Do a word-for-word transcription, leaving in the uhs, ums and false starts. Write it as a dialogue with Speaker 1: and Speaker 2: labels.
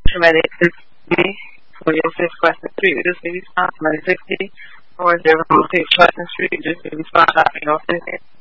Speaker 1: Traumatic history for your six question street, we just need response. Traumatic sixty or zero six question street, just need response. I think I'll send it.